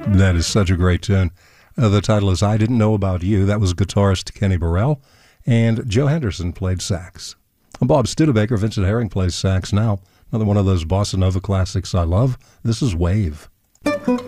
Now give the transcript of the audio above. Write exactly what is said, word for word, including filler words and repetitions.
That is such a great tune. Uh, the title is I Didn't Know About You. That was guitarist Kenny Burrell, and Joe Henderson played sax. I'm Bob Studebaker. Vincent Herring plays sax now. Another one of those bossa nova classics I love. This is Wave.